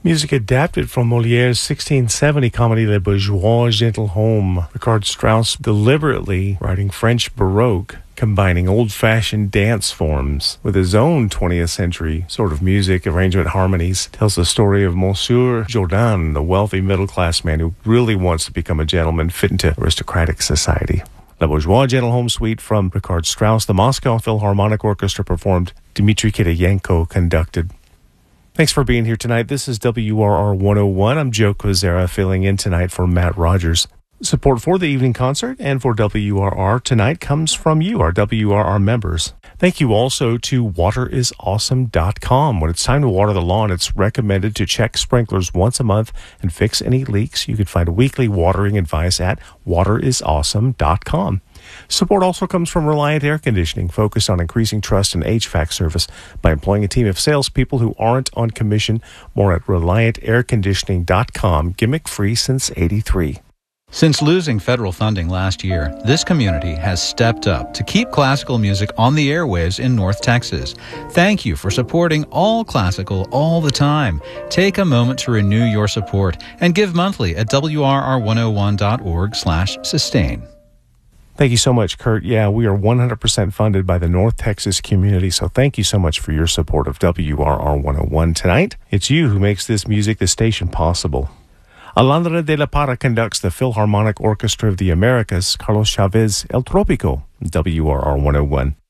Music adapted from Molière's 1670 comedy Le Bourgeois Gentilhomme. Richard Strauss deliberately writing French Baroque, combining old-fashioned dance forms with his own 20th century sort of music arrangement harmonies, tells the story of Monsieur Jourdan, the wealthy middle-class man who really wants to become a gentleman fit into aristocratic society. Le Bourgeois Gentilhomme Suite from Richard Strauss. The Moscow Philharmonic Orchestra performed. Dmitry Kitayenko conducted. Thanks for being here tonight. This is WRR 101. I'm Joe Kozera, filling in tonight for Matt Rogers. Support for the evening concert and for WRR tonight comes from you, our WRR members. Thank you also to waterisawesome.com. When it's time to water the lawn, it's recommended to check sprinklers once a month and fix any leaks. You can find weekly watering advice at waterisawesome.com. Support also comes from Reliant Air Conditioning, focused on increasing trust in HVAC service by employing a team of salespeople who aren't on commission. More at ReliantAirConditioning.com. Gimmick free since '83. Since losing federal funding last year, this community has stepped up to keep classical music on the airwaves in North Texas. Thank you for supporting all classical all the time. Take a moment to renew your support and give monthly at WRR101.org/sustain. Thank you so much, Kurt. Yeah, we are 100% funded by the North Texas community, so thank you so much for your support of WRR 101 tonight. It's you who makes this music, this station, possible. Alondra de la Parra conducts the Philharmonic Orchestra of the Americas. Carlos Chavez, El Tropico, WRR 101.